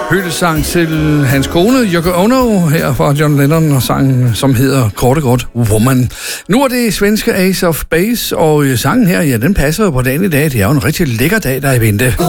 Hyldesang til hans kone, Yoko Ono, her fra John Lennon, og sangen, som hedder kort og godt Woman. Nu er det svenske Ace of Base, og sangen her, ja, den passer jo på dagen i dag. Det er jo en rigtig lækker dag, der er i vente.